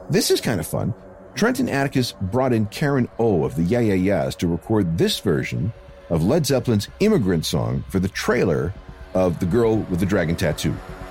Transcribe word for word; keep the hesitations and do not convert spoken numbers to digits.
This is kind of fun. Trent and Atticus brought in Karen O of the Yeah Yeah Yeahs to record this version of Led Zeppelin's Immigrant Song for the trailer of The Girl with the Dragon Tattoo.